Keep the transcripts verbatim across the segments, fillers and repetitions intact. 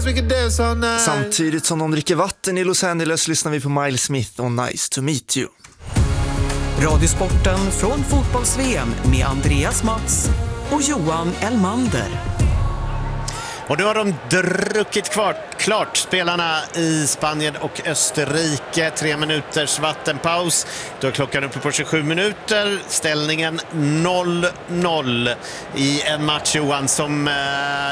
Samtidigt som de dricker vatten i Los Angeles lyssnar vi på Miles Smith och Nice to meet you. Radiosporten från fotbolls-V M med Andreas Mats och Johan Elmander. Och nu har de druckit klart, klart spelarna i Spanien och Österrike. Tre minuters vattenpaus. Då är klockan uppe på tjugosju minuter. Ställningen noll noll i en match, Johan, som... Eh,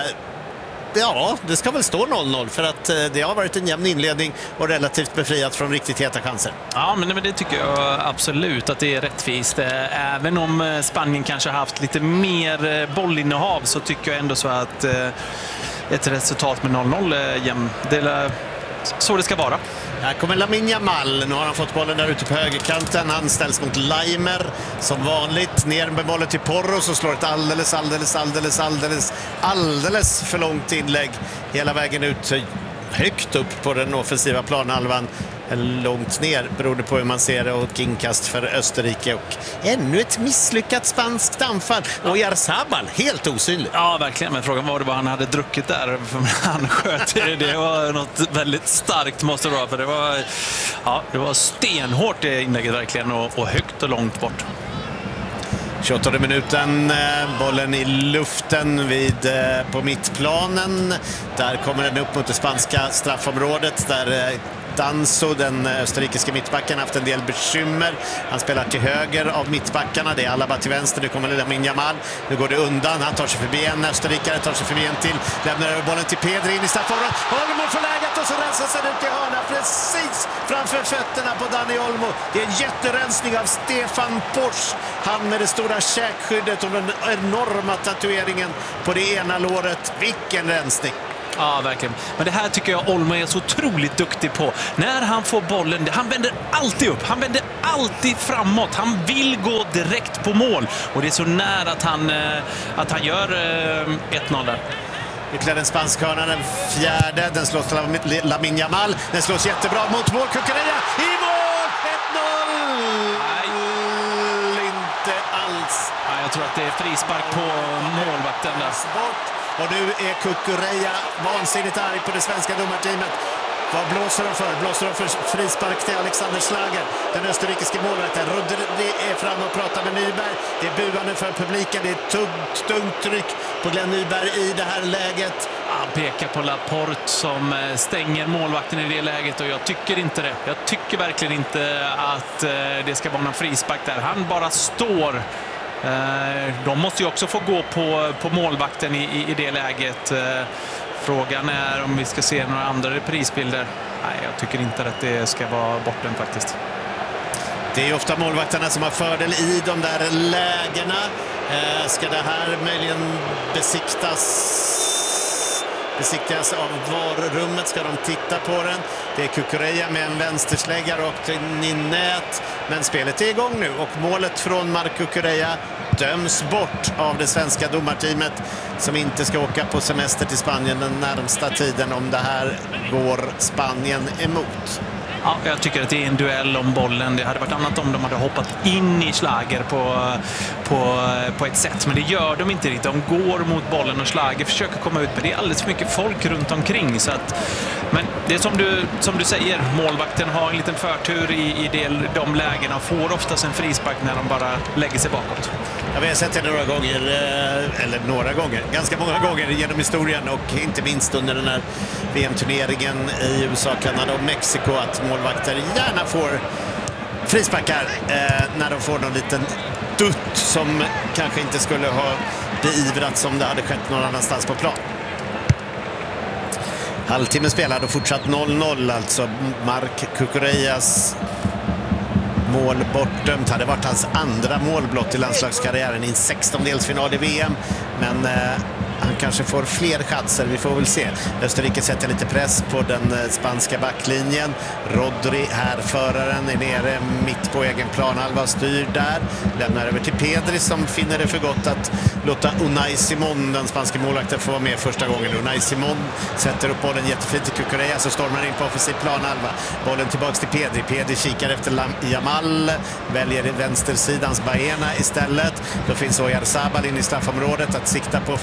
ja, det ska väl stå noll noll för att eh, det har varit en jämn inledning och relativt befriat från riktigt heta chanser. Ja, men, men det tycker jag absolut att det är rättvist. Även om Spanien kanske har haft lite mer bollinnehav så tycker jag ändå så att eh, ett resultat med noll noll är jämn. Det är så det ska vara. Här kommer Lamine Yamal. Nu har han fått bollen där ute på högerkanten. Han ställs mot Leimer som vanligt. Ner med bollen till Porro som slår ett alldeles, alldeles, alldeles, alldeles, alldeles för långt inlägg hela vägen ut högt upp på den offensiva planhalvan. Långt ner beroende på hur man ser det, och inkast för Österrike och ännu ett misslyckat spanskt anfall. Och Oyarzabal helt osynlig. Ja, verkligen, men frågan var det vad han hade druckit där, för han sköt det. Det var något väldigt starkt måste det vara, för det var, ja, det var stenhårt det inlägget verkligen, och, och högt och långt bort. tjugoåttonde minuten, bollen i luften vid, på mittplanen. Där kommer den upp mot det spanska straffområdet där Danso, den österrikiska mittbacken, haft en del bekymmer. Han spelar till höger av mittbackarna. Det är Alaba till vänster. Nu kommer Lamine Yamal. Nu går det undan. Han tar sig förbi en österrikare, tar sig förbi en till. Lämnar över bollen till Pedri in i straffområdet. Olmo får läget och så rensas den ut i hörna precis framför fötterna på Dani Olmo. Det är en jätterensning av Stefan Posch. Han med det stora käkskyddet och den enorma tatueringen på det ena låret. Vilken rensning! Ja, verkligen. Men det här tycker jag Olmo är så otroligt duktig på. När han får bollen, han vänder alltid upp. Han vänder alltid framåt. Han vill gå direkt på mål. Och det är så nära att han, att han gör ett noll där. Ytterligare en spansk hörna, den fjärde. Den slås till Lamine Yamal. Den slås jättebra mot mål. Cucurella i mål! ett noll! Nej, inte alls. Ja, jag tror att det är frispark på målvakten där. Bort. Och nu är Cucurella vansinnigt arg på det svenska domarteamet. Vad blåser de för? Blåser de för frispark till Alexander Schlager, den österrikiske målvakten. Rodri är fram och pratar med Nyberg. Det är buande för publiken. Det är tungt, tungt tryck på Glenn Nyberg i det här läget. Han pekar på Laporte som stänger målvakten i det läget, och jag tycker inte det. Jag tycker verkligen inte att det ska vara någon frispark där. Han bara står. De måste ju också få gå på, på målvakten i, i, i det läget. Frågan är om vi ska se några andra reprisbilder. Nej, jag tycker inte att det ska vara borten faktiskt. Det är ofta målvakterna som har fördel i de där lägena. Ska det här möjligen besiktas besiktigas av varummet? Ska de titta på den? Det är Cucurella med en vänsterslägga rakt in i nät. Men spelet är igång nu och målet från Marc Cucurella döms bort av det svenska domarteamet, som inte ska åka på semester till Spanien den närmsta tiden om det här går Spanien emot. Ja, jag tycker att det är en duell om bollen. Det hade varit annat om de hade hoppat in i Schlager på, på, på ett sätt. Men det gör de inte riktigt. De går mot bollen och Schlager försöker komma ut. Men det är alldeles för mycket folk runt omkring. Så att, men det är som du, som du säger. Målvakten har en liten förtur i, i del, de lägena och får oftast en frispark när de bara lägger sig bakåt. Ja, vi har sett det några gånger, eller några gånger, ganska många gånger genom historien, och inte minst under den här V M-turneringen i U S A, Kanada och Mexiko, att målvakter gärna får frisparkar eh, när de får någon liten dutt som kanske inte skulle ha beivrats om det hade skett någon annanstans på plan. Halvtimme spelad och fortsatt noll noll, alltså Marc Cucurellas mål bortdömt. Hade varit hans andra målblott i landslagskarriären i en sextondelsfinal i V M, men eh, han kanske får fler chanser, vi får väl se. Österrike sätter lite press på den spanska backlinjen. Rodri, härföraren, är nere mitt på egen planhalva, styr där. Lämnar över till Pedri som finner det för gott att låta Unai Simon, den spanska målvakten, få vara med första gången. Unai Simon sätter upp bollen jättefint till Cucurella, så stormar in på offensiv planhalva. Bollen tillbaks till Pedri. Pedri kikar efter Yamal, väljer vänstersidans Baena istället. Då finns Oyarzabal in i straffområdet att sikta på för Baena.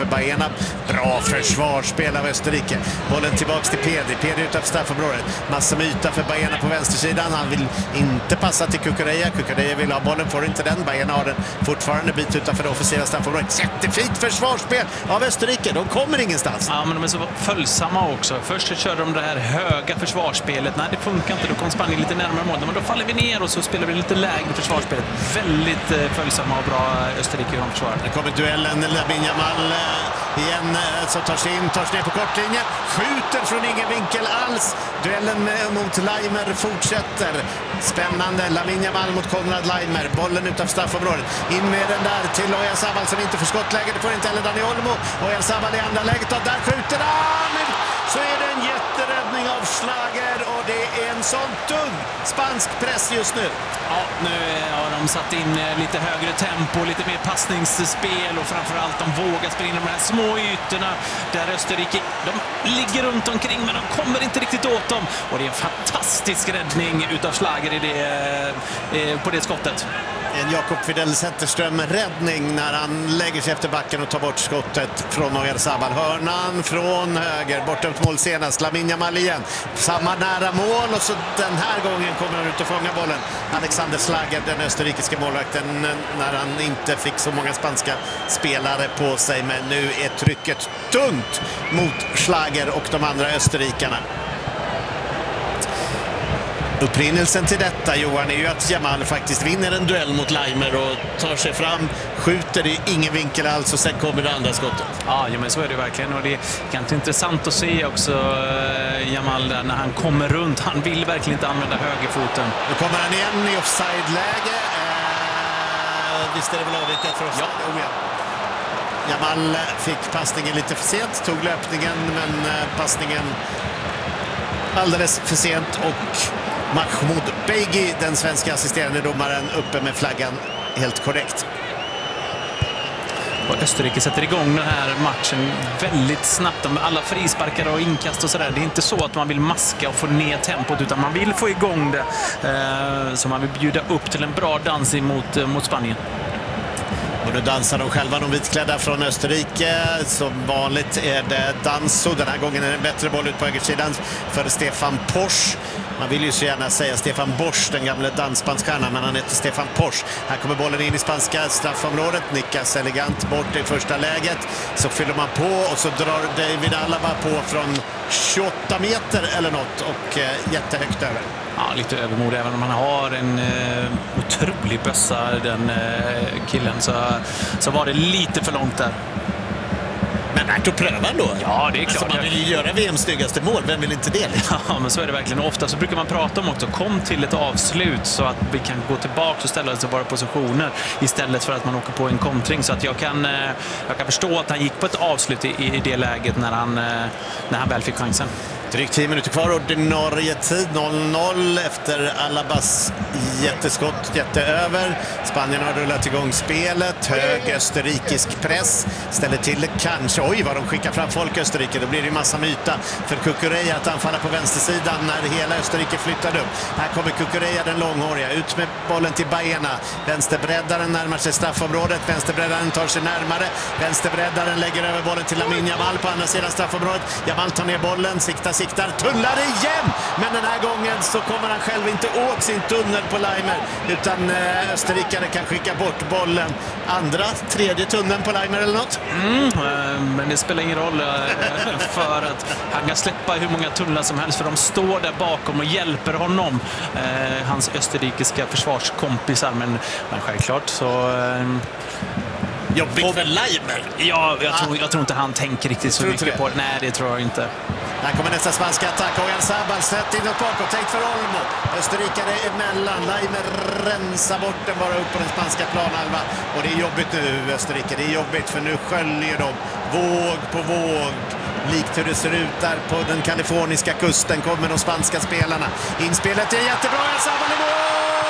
spelarna. Bra försvarsspel av Österrike. Bollen tillbaks till Pedi. Pedi utanför straffområdet. Massa myta för Baena på vänstersidan. Han vill inte passa till Cucurella. Cucurella vill ha bollen, får inte den. Baena har den fortfarande bit utanför det offensiva straffområdet. Jättefint försvarsspel av Österrike. De kommer ingenstans. Ja, men de är så följsamma också. Först så körde de det här höga försvarsspelet. Nej, det funkar inte. Då kom Spanien lite närmare mål. Men då faller vi ner och så spelar vi lite lägre försvarsspelet. Väldigt eh, följsamma och bra Österrike i försvaret. Det kommer duellen. Lamine Yamal eh, igen eh, som tar sig in, tar sig ner på kortlinjen. Skjuter från ingen vinkel alls. Duellen med, mot Laimer fortsätter. Spännande. Lamine Yamal mot Konrad Laimer. Bollen utanför straffområdet. In med den där till Oyarzabal som inte får skottläge. Det får inte heller Dani Olmo. Oyarzabal i andra läget och där skjuter han! Så är det en jätteräddning av Schlager och det är en sån tung spansk press just nu. Ja, nu har de satt in lite högre tempo, lite mer passningsspel och framförallt de vågar spela in de här små ytorna där Österrike, de ligger runt omkring men de kommer inte riktigt åt dem. Och det är en fantastisk räddning utav Schlager i det, på det skottet. En Jakob Fidel Zetterström-räddning när han lägger sig efter backen och tar bort skottet från Oyarzabal. Hörnan från höger, bortom mål senast. Lamine Yamal igen. Samma nära mål och så den här gången kommer han ut och fånga bollen. Alexander Schlager, den österrikiska målvakten, när han inte fick så många spanska spelare på sig. Men nu är trycket tungt mot Schlager och de andra österrikarna. Upprinnelsen till detta, Johan, är ju att Yamal faktiskt vinner en duell mot Laimer och tar sig fram, skjuter i ingen vinkel alls och sen kommer det andra skottet. Ja, ja men så är det verkligen och det är ganska intressant att se också uh, Yamal där när han kommer runt. Han vill verkligen inte använda högerfoten. Nu kommer han igen i offside-läge. Uh, visst är det väl avvikat för offside? Ja. Oh, ja. Yamal fick passningen lite för sent, tog löpningen men uh, passningen alldeles för sent och Mahmoud Beigi, den svenska assisterande domaren, uppe med flaggan helt korrekt. Och Österrike sätter igång den här matchen väldigt snabbt. Alla frisparkar och inkast och sådär. Det är inte så att man vill maska och få ner tempot utan man vill få igång det. Eh, så man vill bjuda upp till en bra dans mot, mot Spanien. Och nu dansar de själva, de vitklädda från Österrike. Som vanligt är det Danso. Den här gången är det en bättre boll ut på högersidan för Stefan Posch. Man vill ju så gärna säga Stefan Bosch, den gamla dansbandsstjärnan, men han heter Stefan Posch. Här kommer bollen in i spanska straffområdet. Nickas elegant bort i första läget. Så fyller man på och så drar David Alaba på från tjugoåtta meter eller något och eh, jättehögt över. Ja, lite övermod även om han har en eh, otrolig bössa, den eh, killen, så, så var det lite för långt där. Men värt att pröva ändå. Ja, det är klart. Alltså, man vill ju göra V M:s snyggaste mål. Vem vill inte det? Liksom? Ja, men så är det verkligen. Ofta så brukar man prata om också, kom till ett avslut så att vi kan gå tillbaka och ställa oss i våra positioner istället för att man åker på en kontring. Så att jag kan, jag kan förstå att han gick på ett avslut i, i det läget när han, när han väl fick chansen. Drygt tio minuter kvar, ordinarie tid noll noll efter Alabas jätteskott, jätteöver. Spanien har rullat igång spelet, hög österrikisk press, ställer till det kanske, oj vad de skickar fram folk i Österrike, då blir det ju massa myta för Cucurella att anfalla på vänstersidan när hela Österrike flyttar upp. Här kommer Cucurella, den långhåriga, ut med bollen till Baena, vänsterbreddaren närmar sig straffområdet, vänsterbreddaren tar sig närmare, vänsterbreddaren lägger över bollen till Lamine Yamal på andra sidan straffområdet. Yamal tar ner bollen, siktar siktar, tunnlar igen, men den här gången så kommer han själv inte åt sin tunnel på Laimer, utan eh, österrikare kan skicka bort bollen. Andra, tredje tunneln på Laimer eller något? Mm, eh, men det spelar ingen roll eh, för att han kan släppa hur många tunnlar som helst, för de står där bakom och hjälper honom, eh, hans österrikiska försvarskompisar, men, men självklart så... Eh, Jobbigt för Laimer. Ja, jag tror, jag tror inte han tänker riktigt så mycket det? på det. Nej, det tror jag inte. Här kommer nästa spanska attack. Oyarzabal släppt inåt bakåt. Tänkt för Olmo. Österrikare emellan. Laimer rensar bort den bara upp på den spanska planhalva. Och det är jobbigt nu, Österrike. Det är jobbigt för nu sköljer de våg på våg. Likt hur det ser ut där på den kaliforniska kusten kommer de spanska spelarna. Inspelet är jättebra. Oyarzabal i mål!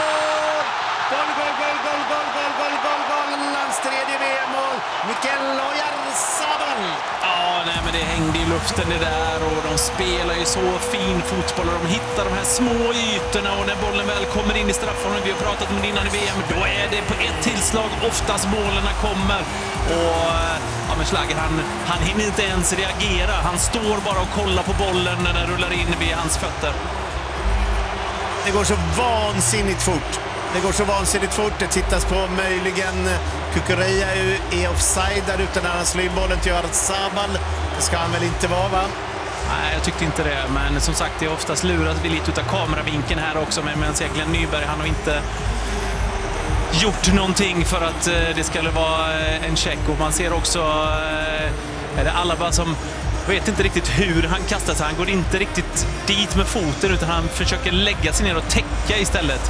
Gol, gol, gol, gol, gol, gol, gol, gol, gol. Lands tredje V M-mål. Mikel Oyarzabal. Ja, nej, men det hängde i luften det där och de spelar ju så fin fotboll och de hittar de här små ytorna och när bollen väl kommer in i straffområdet, vi har pratat om det innan i V M, då är det på ett tillslag oftast målen kommer. Och ja, men Schlager, han, han hinner inte ens reagera. Han står bara och kollar på bollen när den rullar in vid hans fötter. Det går så vansinnigt fort. Det går så vansinnigt fort. Det tittas på möjligen Cucurella är offside där ute när han slår in bollen till Oyarzabal. Det ska han väl inte vara, va? Nej, jag tyckte inte det. Men som sagt, det är oftast lurat vi lite utav kameravinkeln här också. Men Glenn Nyberg, han har inte gjort någonting för att det skulle vara en check. Och man ser också är det Alaba som vet inte riktigt hur han kastar sig. Han går inte riktigt dit med foten utan han försöker lägga sig ner och täcka istället.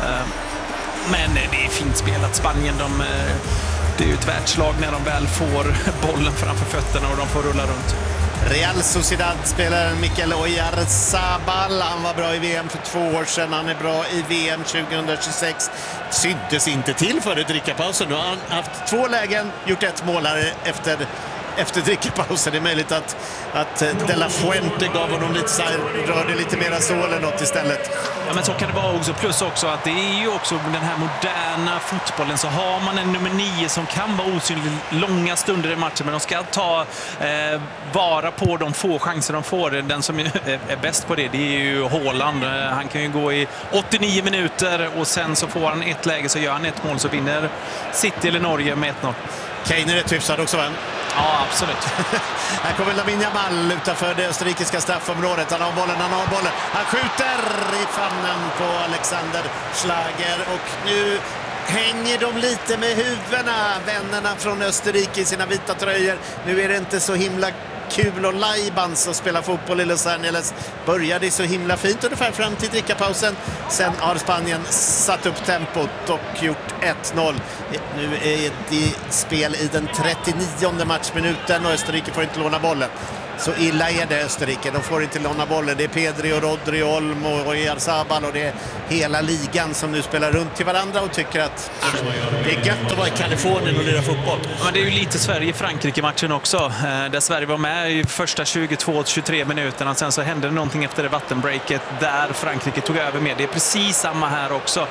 Men det är fint spelat. Spanien, de, det är ju ett världslag när de väl får bollen framför fötterna och de får rulla runt. Real Sociedad-spelaren Mikel Oyarzabal, han var bra i V M för två år sedan, han är bra i V M tjugohundratjugosex. Syntes inte till före drickapausen. Nu har han haft två lägen, gjort ett mål här efter efter drickapausen. Det är möjligt att, att De La Fuente gav honom lite så här, rörde lite mera så eller något istället. Ja, men så kan det vara också. Plus också att det är ju också den här moderna fotbollen, så har man en nummer nio som kan vara osynlig långa stunder i matchen, men de ska ta eh, vara på de få chanser de får. Den som är, är bäst på det, det är ju Haaland. Han kan ju gå i åttionio minuter och sen så får han ett läge, så gör han ett mål, så vinner City eller Norge med ett noll. Kane är rätt hyfsad också, va? Ja, absolut. Här kommer Lamine Yamal utanför det österrikiska straffområdet. Han har bollen, han har bollen. Han skjuter i famnen på Alexander Schlager. Och nu hänger de lite med huvudena, vännerna från Österrike i sina vita tröjor. Nu är det inte så himla kul och lajbans att spela fotboll i Los Angeles. Började så himla fint ungefär fram till drickapausen. Sen har Spanien satt upp tempot och gjort ett noll. Nu är det spel i den trettionionde matchminuten och Österrike får inte låna bollen. Så illa är det Österrike. De får inte låna bollen. Det är Pedri och Rodri, Olmo och Oyarzabal och det är hela ligan som nu spelar runt till varandra och tycker att ah, det är gött att vara i Kalifornien och lira fotboll. Men det är ju lite Sverige-Frankrike-matchen också. Där Sverige var med i första tjugotvå till tjugotre minuterna. Sen så hände det någonting efter det vattenbreaket där Frankrike tog över med. Det är precis samma här också.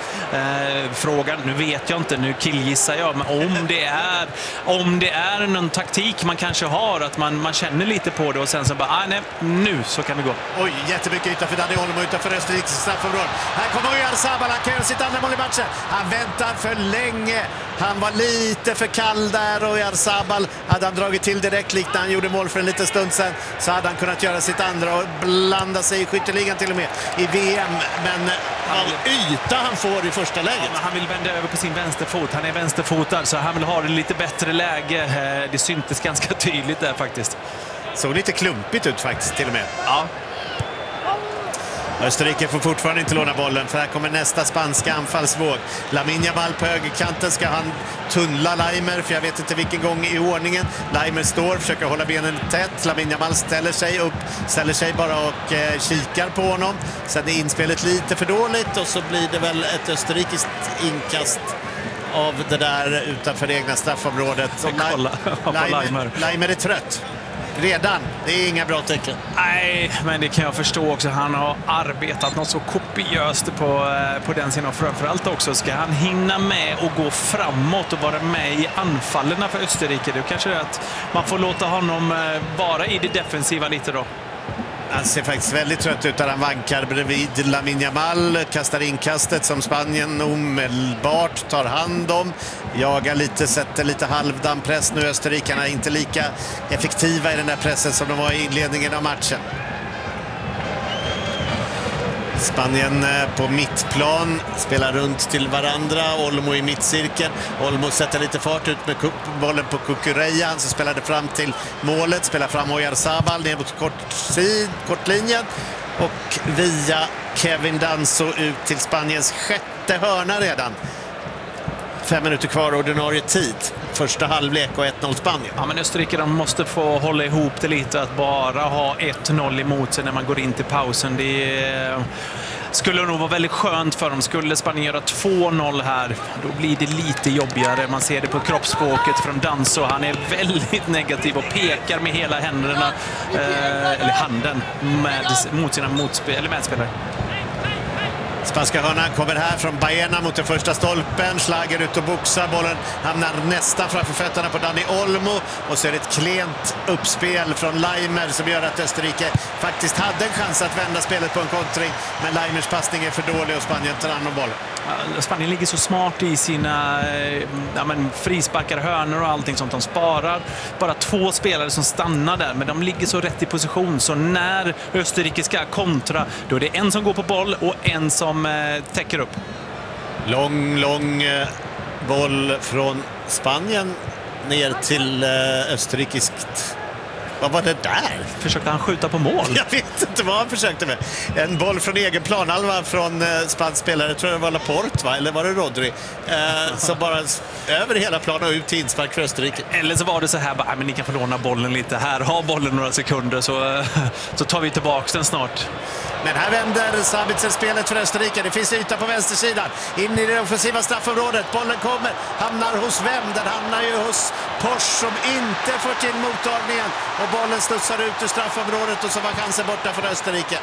Frågan, nu vet jag inte, nu killgissar jag, men om det är, om det är någon taktik man kanske har, att man, man känner lite på det och sen så bara, ah, nej, nu så kan det gå. Oj, jättemycket utanför Dani Olmo, utanför Österrikes straffområde. Här kommer Oyarzabal, han kan göra sitt andra mål i matchen. Han väntar för länge. Han var lite för kall där och Oyarzabal, hade han dragit till direkt likt när han gjorde mål för en liten stund sedan, så hade han kunnat göra sitt andra och blanda sig i skytteligan till och med i V M. Men all yta han får i första läget. Ja, men han vill vända över på sin vänsterfot. Han är vänsterfotad så han vill ha det lite bättre läge. Det syntes ganska tydligt där faktiskt. Såg lite klumpigt ut faktiskt till och med. Ja. Österrike får fortfarande inte låna bollen, för här kommer nästa spanska anfallsvåg. Lamine Yamal på högerkanten, ska han tunnla Leimer, för jag vet inte vilken gång i ordningen. Leimer står, försöker hålla benen tätt. Lamine Yamal ställer sig upp, ställer sig bara och eh, kikar på honom. Sen är inspelet lite för dåligt och så blir det väl ett österrikiskt inkast av det där utanför det egna straffområdet. Kolla, Leimer, Leimer är trött. Redan, det är inga bra tecken. Nej, men det kan jag förstå också. Han har arbetat något så kopiöst på, på den sidan. Framförallt också ska han hinna med och gå framåt och vara med i anfallen för Österrike. Det kanske är att man får låta honom vara i det defensiva lite då. Han ser faktiskt väldigt trött ut där han vankar bredvid Lamine Yamal. Kastar inkastet som Spanien omedelbart tar hand om. Jagar lite, sätter lite halvdan press nu. Österrikarna är inte lika effektiva i den där pressen som de var i inledningen av matchen. Spanien på mittplan spelar runt till varandra. Olmo i mittcirkeln. Olmo sätter lite fart ut med bollen på Cucurella. Han som spelade fram till målet. Spelar fram Oyarzabal ner mot kortsid, kortlinjen. Och via Kevin Danso ut till Spaniens sjätte hörna redan. Fem minuter kvar ordinarie tid. första halvlek och ett noll Spanien. Ja, men Österrike, de måste få hålla ihop det lite, att bara ha ett noll emot sig när man går in till pausen. Det är... skulle nog vara väldigt skönt för dem. Skulle Spanien göra två noll här, då blir det lite jobbigare. Man ser det på kroppsspråket från Danso. Han är väldigt negativ och pekar med hela händerna, eh, eller handen, med, mot sina motspel, eller medspelare. Spanska hörnan kommer här från Baena mot den första stolpen. Schlager ut och boxar. Bollen hamnar nästan framför fötterna på Dani Olmo. Och så är det ett klent uppspel från Leimer som gör att Österrike faktiskt hade en chans att vända spelet på en kontring. Men Leimers passning är för dålig och Spanien tar hand om bollen. Spanien ligger så smart i sina ja, men frisparkar, hörnor och allting sånt. De sparar bara två spelare som stannar där, men de ligger så rätt i position. Så när Österrike ska kontra, då är det en som går på boll och en som eh, täcker upp. Lång, lång eh, boll från Spanien ner till eh, österrikiskt. Vad var det där? Försökte han skjuta på mål? Jag vet inte vad han försökte med. En boll från egen planhalva från eh, spansk spelare, tror jag det var Laporte, va? Eller var det Rodri? Eh, som bara över hela planen och ut till inspark för Österrike. Eller så var det så här, bara, men ni kan få låna bollen lite här. Ha bollen några sekunder så, så tar vi tillbaka den snart. Men här vänder Sabitzer spelet för Österrike. Det finns yta på vänstersidan. In i det offensiva straffområdet. Bollen kommer. Hamnar hos vem? Den hamnar ju hos Posch som inte får till mottagningen. Och bollen studsar ut ur straffområdet och så var chansen borta för Österrike.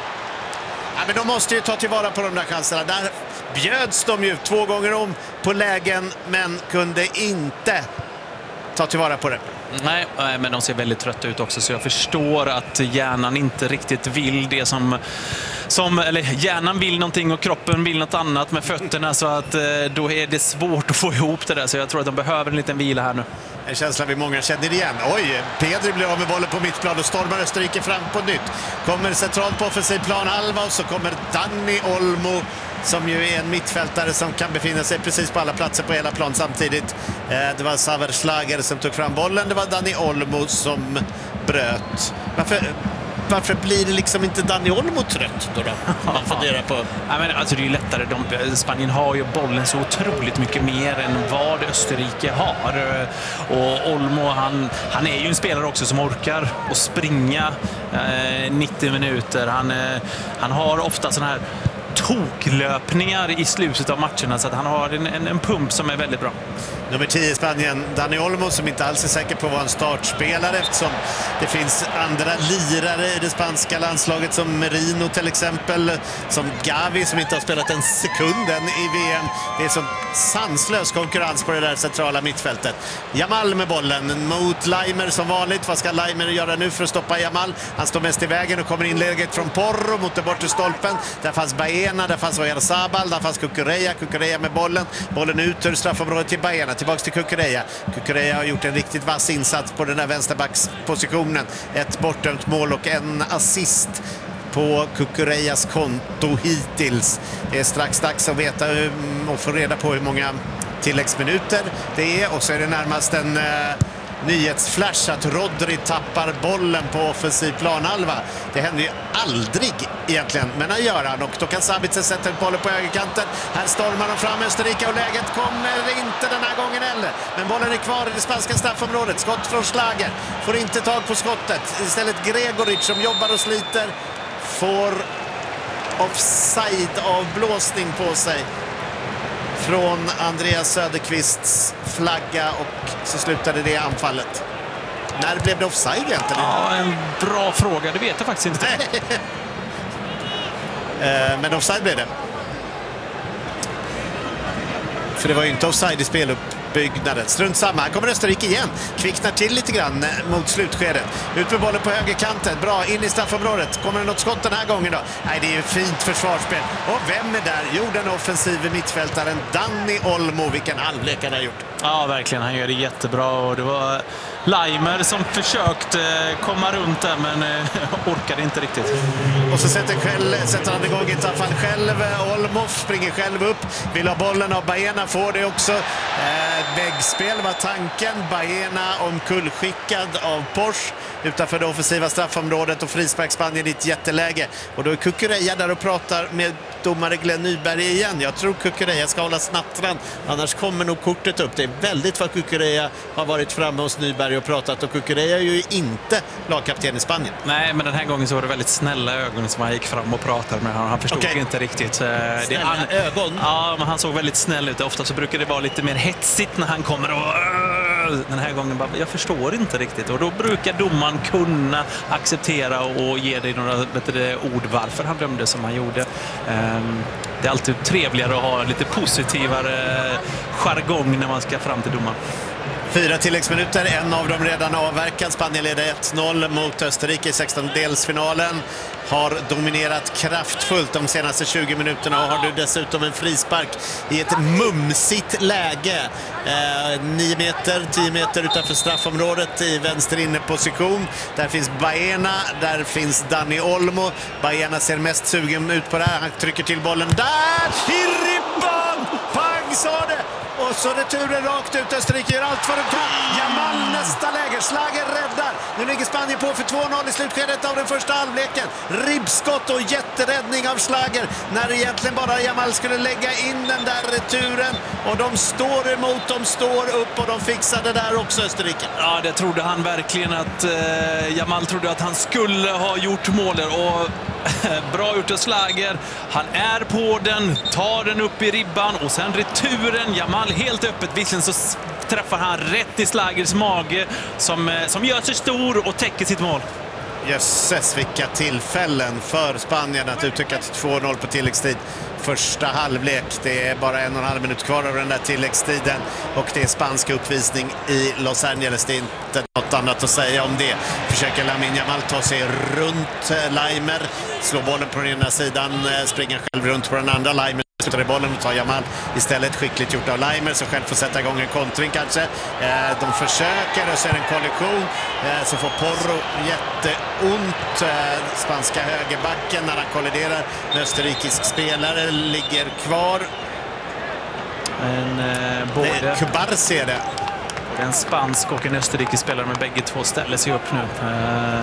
Ja, men de måste ju ta tillvara på de där chanserna. Där bjöds de ju två gånger om på lägen men kunde inte ta tillvara på det. Nej, men de ser väldigt trötta ut också, så jag förstår att hjärnan inte riktigt vill det som, som eller hjärnan vill någonting och kroppen vill något annat med fötterna, så att då är det svårt att få ihop det där, så jag tror att de behöver en liten vila här nu. En känsla vi många känner igen. Oj, Pedri blir av med bollen på mittplan och stormar Österrike fram på nytt. Kommer centralt på offensiv plan halva och så kommer Dani Olmo som ju är en mittfältare som kan befinna sig precis på alla platser på hela plan samtidigt. Det var Saver Schlager som tog fram bollen. Det var Dani Olmo som bröt. Varför, varför blir det liksom inte Dani Olmo trött då? då? Man funderar på. Ja, men alltså det är ju lättare. De, Spanien har ju bollen så otroligt mycket mer än vad Österrike har. Och Olmo, han, han är ju en spelare också som orkar att springa eh, nittio minuter. Han, eh, han har ofta sån här toklöpningar i slutet av matcherna, så att han har en, en, en pump som är väldigt bra. Nummer tio i Spanien, Dani Olmo, som inte alls är säker på att vara en startspelare eftersom det finns andra lirare i det spanska landslaget som Merino till exempel, som Gavi som inte har spelat en sekund än i V M. Det är som sanslös konkurrens på det där centrala mittfältet. Jamal med bollen mot Leimer som vanligt. Vad ska Leimer göra nu för att stoppa Jamal? Han står mest i vägen och kommer inlägget från Porro mot den bortre stolpen. Där fanns Baena, där fanns Oyarzabal, där fanns Cucurella. Cucurella med bollen. Bollen ut ur straffområdet till Baena. Tillbaks till Cucurella. Cucurella har gjort en riktigt vass insats på den där vänsterbackspositionen. Ett bortdömt mål och en assist på Cucurellas konto hittills. Det är strax dags att veta och få reda på hur många tilläggsminuter det är. Och så är det närmast en eh, nyhetsflash att Rodri tappar bollen på offensiv planhalva. Det händer ju aldrig egentligen, men han gör han, och då kan Sabitzer sätta ut bollen på högerkanten. Här stormar de fram Österrike och läget kommer inte den här gången heller. Men bollen är kvar i det spanska straffområdet. Skott från Schlager. Får inte tag på skottet. Istället Gregoric som jobbar och sliter får offside-avblåsning på sig från Andreas Söderqvists flagga, och så slutade det anfallet. När blev det offside egentligen? Ja, en bra fråga. Det vet jag faktiskt inte. Men offside blev det. För det var ju inte offside i speluppbyggnaden. Strunt samma. Här kommer Österrike igen. Kvicknar till lite grann mot slutskedet. Ut med bollen på högerkanten. Bra, in i straffområdet. Kommer det något skott den här gången då? Nej, det är ju fint försvarsspel. Och vem är där? Jo, den offensiva mittfältaren Dani Olmo. Vilken halvlek han har gjort. Ja, verkligen. Han gör det jättebra. Och det var Leimer som försökte komma runt där, men orkade inte riktigt. Och så sätter, själv, sätter han igång ett anfall själv. Olmo springer själv upp. Vill ha bollen av Baena, får det också. Eh, väggspel var tanken. Baena omkullskickad av Posch utanför det offensiva straffområdet, och frispark Spanien i ett jätteläge. Och då är Cucurella där och pratar med domare Glenn Nyberg igen. Jag tror Cucurella ska hålla snattran, annars kommer nog kortet upp. Det är är väldigt vad Cucurella har varit framme hos Nyberg och pratat, och Cucurella är ju inte lagkapten i Spanien. Nej, men den här gången så var det väldigt snälla ögon som han gick fram och pratade med honom. Han förstod okay. inte riktigt. Snälla det, han, ögon? Ja, men han såg väldigt snäll ut. Ofta så brukar det vara lite mer hetsigt när han kommer och... Den här gången bara, jag förstår inte riktigt. Och då brukar domaren kunna acceptera och ge dig några bättre ord varför han dömde som han gjorde. Det är alltid trevligare att ha lite positivare jargong när man ska fram till domaren. Fyra tilläggsminuter, en av dem redan avverkad. Spanien leder ett noll mot Österrike i sextondelsfinalen. Har dominerat kraftfullt de senaste tjugo minuterna och har nu dessutom en frispark i ett mumsigt läge. Eh, nio meter, tio meter utanför straffområdet i vänster inneposition. Där finns Baena, där finns Dani Olmo. Baena ser mest sugen ut på det här. Han trycker till bollen där, i ribban! Pang sa det! Och så returen rakt ut. Österrike gör allt för de kan. Jamal nästa läge. Schlager räddar. Nu ligger Spanien på för två noll i slutskedet av den första halvleken. Ribbskott och jätteräddning av Schlager. När egentligen bara Jamal skulle lägga in den där returen. Och de står emot. De står upp och de fixar det där också, Österrike. Ja, det trodde han verkligen att eh, Jamal trodde att han skulle ha gjort målet. Och bra gjort av Schlager. Han är på den. Tar den upp i ribban. Och sen returen. Jamal helt öppet, visserligen så träffar han rätt i Schlagers mage som, som gör sig stor och täcker sitt mål. Jösses, vilka tillfällen för Spanien att uttrycka två noll på tilläggstid. Första halvlek, det är bara en och en halv minut kvar av den där tilläggstiden och det är spansk uppvisning i Los Angeles. Det är inte något annat att säga om det. Försöker Lamine Yamal ta sig runt Leimer, slår bollen på den ena sidan, springer själv runt på den andra. Leimer slutar i bollen och tar Jamal istället. Skickligt gjort av Leimer som själv får sätta igång en kontring kanske. Eh, de försöker och så är det en kollision. Eh, så får Porro jätteont. Eh, spanska högerbacken när han kolliderar med österrikisk spelare ligger kvar. En, eh, både... Det är Kubarsi är det. En spansk och en österrikisk spelare med bägge två ställer sig upp nu. Eh...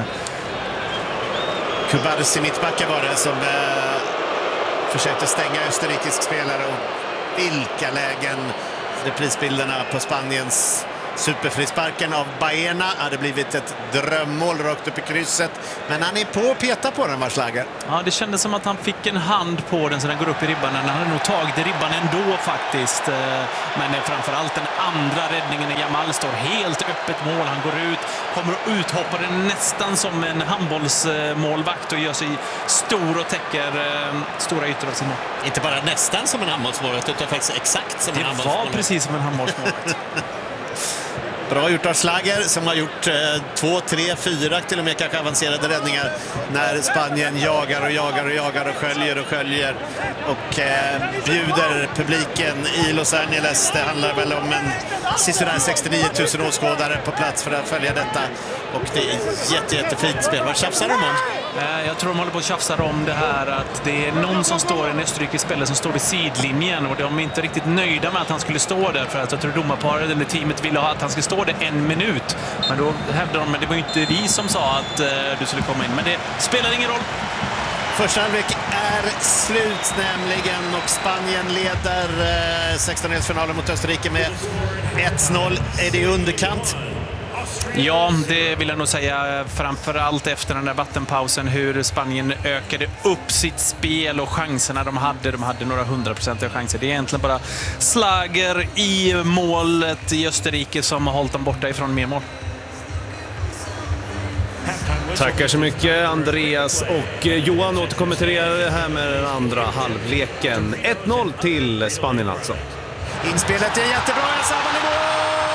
Kubarsi mittbacken var det som... Eh, försökte stänga österrikisk spelare och vilka lägen. Reprisbilderna på Spaniens superfrisparken av Baena hade blivit ett drömmål rakt upp i krysset. Men han är på och petar på den, var Schlager. Ja, det kändes som att han fick en hand på den så den går upp i ribban. Han hade nog tagit i ribban ändå faktiskt. Men framförallt den andra räddningen när Jamal står helt öppet mål. Han går ut, kommer och uthoppar den nästan som en handbollsmålvakt och gör sig stor och täcker stora ytor av sin mål. Inte bara nästan som en handbollsmålvakt utan faktiskt exakt som det en handbollsmålvakt. Det var precis som en handbollsmålvakt. Bra gjort av Schlager som har gjort eh, två, tre, fyra till och med kanske avancerade räddningar när Spanien jagar och jagar och jagar och sköljer och sköljer och eh, bjuder publiken i Los Angeles. Det handlar väl om en sisådär sextionio tusen åskådare på plats för att följa detta och det är jätte, jättefint spel. Vad tjafsar de om? Jag tror de håller på att tjafsa om det här att det är någon som står, en österrikisk spelare som står i sidlinjen och de är inte riktigt nöjda med att han skulle stå där för att jag tror domarparet eller teamet ville ha att han skulle stå där en minut. Men då hävdade de, men det var ju inte vi som sa att uh, du skulle komma in. Men det spelar ingen roll. Första halvlek är slut nämligen och Spanien leder uh, sextondelsfinalen mot Österrike med ett noll. Är det i underkant? Ja, det vill jag nog säga, framförallt efter den där vattenpausen, hur Spanien ökade upp sitt spel och chanserna de hade. De hade några hundraprocentiga chanser. Det är egentligen bara Schlager i målet i Österrike som har hållit dem borta ifrån mer mål. Tackar så mycket Andreas och Johan återkommer till er här med den andra halvleken. ett noll till Spanien alltså. Inspelet är jättebra, Sabal i mål!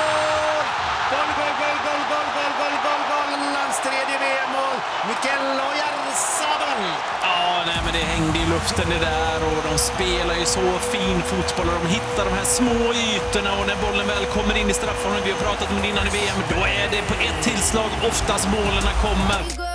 Mikel Oyarzabal. Ja, nej, men det hängde i luften det där och de spelar ju så fin fotboll och de hittar de här små ytorna och när bollen väl kommer in i straffområdet, vi har pratat om det innan i V M, då är det på ett tillslag oftast målen kommer.